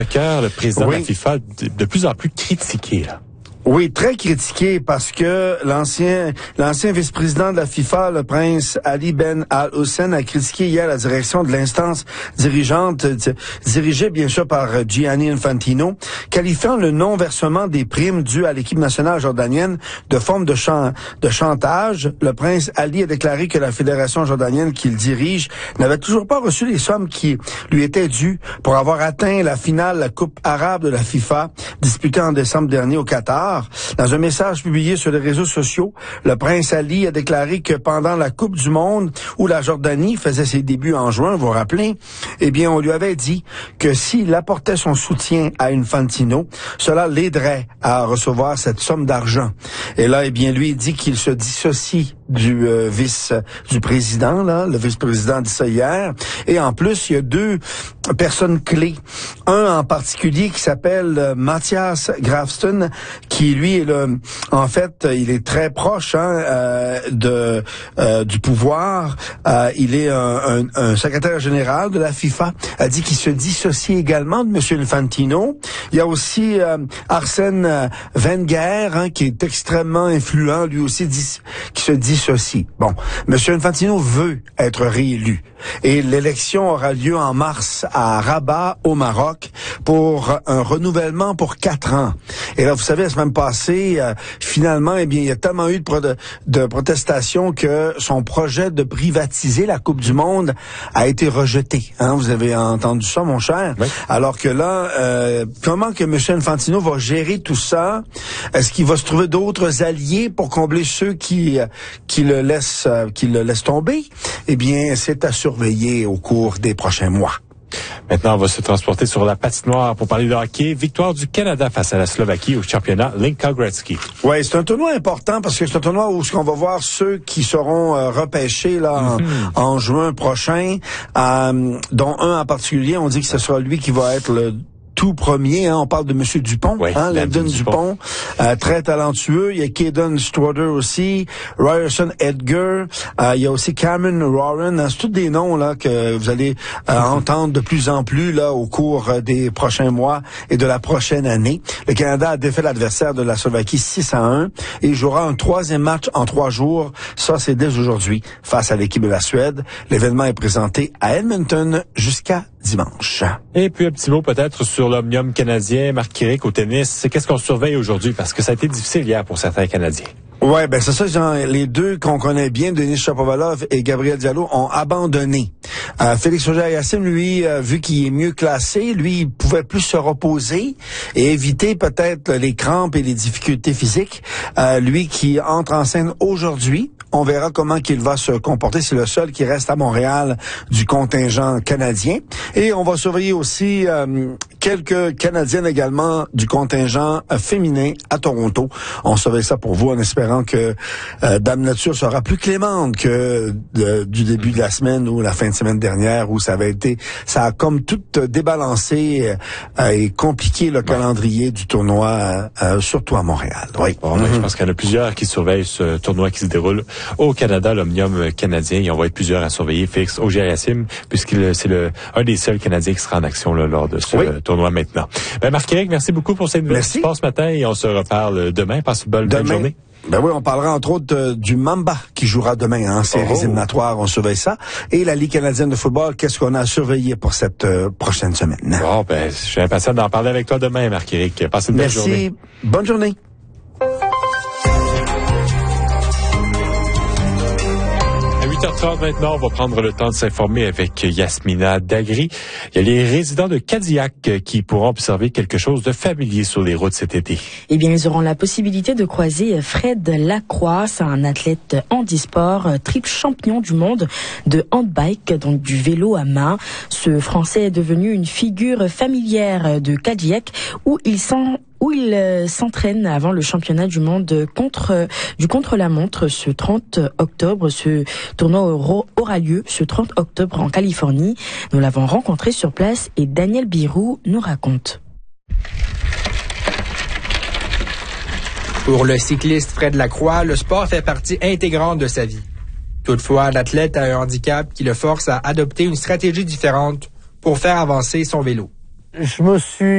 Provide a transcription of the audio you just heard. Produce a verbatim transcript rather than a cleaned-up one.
Le président oui. de la FIFA de, de plus en plus critiqué, là. Oui, très critiqué parce que l'ancien l'ancien vice-président de la FIFA, le prince Ali Ben Al-Hussein, a critiqué hier la direction de l'instance dirigeante, dirigée bien sûr par Gianni Infantino, qualifiant le non-versement des primes dues à l'équipe nationale jordanienne de forme de, chan de chantage. Le prince Ali a déclaré que la fédération jordanienne qu'il dirige n'avait toujours pas reçu les sommes qui lui étaient dues pour avoir atteint la finale de la Coupe arabe de la FIFA, disputée en décembre dernier au Qatar. Dans un message publié sur les réseaux sociaux, le prince Ali a déclaré que pendant la Coupe du Monde, où la Jordanie faisait ses débuts en juin, vous vous rappelez, eh bien, on lui avait dit que s'il apportait son soutien à Infantino, cela l'aiderait à recevoir cette somme d'argent. Et là, eh bien, lui, il dit qu'il se dissocie du euh, vice du président, là, le vice-président dit ça hier. Et en plus, il y a deux personnes clés. Un en particulier qui s'appelle euh, Matthias Grafston, qui lui est le, en fait, il est très proche hein, euh, de euh, du pouvoir. Euh, il est un, un, un secrétaire général de la FIFA. A dit qu'il se dissocie également de M. Infantino. Il y a aussi euh, Arsène Wenger, hein, qui est extrêmement influent, lui aussi, dit, qui se dissocie. Bon, M. Infantino veut être réélu et l'élection aura lieu en mars à Rabat, au Maroc, pour un renouvellement pour quatre ans. Et là, vous savez, la semaine passée, euh, finalement, eh bien, il y a tellement eu de, pro de, de protestations que son projet de privatiser la Coupe du Monde a été rejeté. Hein, vous avez entendu ça, mon cher? Oui. Alors que là, euh, comment que M. Infantino va gérer tout ça? Est-ce qu'il va se trouver d'autres alliés pour combler ceux qui qui le laissent euh, qui le laissent tomber? Eh bien, c'est à surveiller au cours des prochains mois. Maintenant, on va se transporter sur la patinoire pour parler de hockey. Victoire du Canada face à la Slovaquie au championnat Linka Gretzky. Oui, c'est un tournoi important parce que c'est un tournoi où on va voir ceux qui seront euh, repêchés là mm-hmm. en, en juin prochain, euh, dont un en particulier. On dit que ce sera lui qui va être le tout premier, hein, on parle de Monsieur Dupont, oui, hein, Landon Dupont, Dupont euh, très talentueux. Il y a Caden Struder aussi, Ryerson Edgar, euh, il y a aussi Cameron Warren. Hein, c'est tous des noms là que vous allez euh, mm-hmm. entendre de plus en plus là au cours euh, des prochains mois et de la prochaine année. Le Canada a défait l'adversaire de la Slovaquie six à un et jouera un troisième match en trois jours. Ça, c'est dès aujourd'hui face à l'équipe de la Suède. L'événement est présenté à Edmonton jusqu'à dimanche. Et puis un petit mot peut-être sur l'Omnium canadien, Marc Quiric au tennis. Qu'est-ce qu'on surveille aujourd'hui? Parce que ça a été difficile hier pour certains Canadiens. Ouais, ben c'est ça, genre, les deux qu'on connaît bien, Denis Shapovalov et Gabriel Diallo, ont abandonné. Euh, Félix Auger-Aliassime, lui, euh, vu qu'il est mieux classé, lui, il pouvait plus se reposer et éviter peut-être les crampes et les difficultés physiques. Euh, lui qui entre en scène aujourd'hui, on verra comment qu'il va se comporter. C'est le seul qui reste à Montréal du contingent canadien. Et on va surveiller aussi euh, quelques Canadiennes également du contingent euh, féminin à Toronto. On surveille ça pour vous en espérant que euh, Dame Nature sera plus clémente que de, du début de la semaine ou la fin de semaine dernière où ça avait été, ça a comme tout débalancé euh, et compliqué le ouais. calendrier du tournoi, euh, surtout à Montréal. Oui. Bon, mm-hmm. Je pense qu'il y en a plusieurs qui surveillent ce tournoi qui se déroule au Canada, l'Omnium canadien. Il y en va être plusieurs à surveiller. Félix Auger-Aliassime, puisqu'il c'est le un des seuls Canadiens qui sera en action là, lors de ce oui. tournoi maintenant. Ben, Marc Quiric, merci beaucoup pour cette nouvelle ce matin et on se reparle demain. Passe une bonne, bonne journée. Ben oui, on parlera entre autres euh, du Mamba qui jouera demain en hein, séries oh. éliminatoires, on surveille ça. Et la Ligue canadienne de football, qu'est-ce qu'on a à surveiller pour cette euh, prochaine semaine? Bon, ben, je suis impatient d'en parler avec toi demain, Marc Quiric. Passe une Merci. bonne journée. Bonne journée. huit heures trente maintenant, on va prendre le temps de s'informer avec Yasmina Dagri. Il y a les résidents de Cadillac qui pourront observer quelque chose de familier sur les routes cet été. Eh bien, ils auront la possibilité de croiser Fred Lacroix. C'est un athlète handisport, triple champion du monde de handbike, donc du vélo à main. Ce Français est devenu une figure familière de Cadillac où il s'en où il euh, s'entraîne avant le championnat du monde contre euh, du contre-la-montre ce trente octobre. Ce tournoi aura lieu ce trente octobre en Californie. Nous l'avons rencontré sur place et Daniel Birou nous raconte. Pour le cycliste Fred Lacroix, le sport fait partie intégrante de sa vie. Toutefois, l'athlète a un handicap qui le force à adopter une stratégie différente pour faire avancer son vélo. Je me suis